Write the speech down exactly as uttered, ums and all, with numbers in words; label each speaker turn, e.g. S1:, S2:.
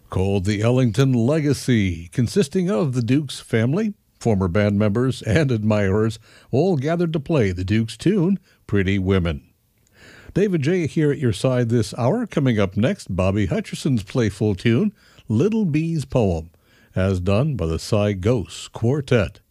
S1: called the Ellington Legacy, consisting of the Dukes family, former band members, and admirers, all gathered to play the Dukes' tune, Pretty Women. David J. here at your side this hour. Coming up next, Bobby Hutcherson's playful tune, Little Bee's Poem, as done by the Cy Ghost Quartet.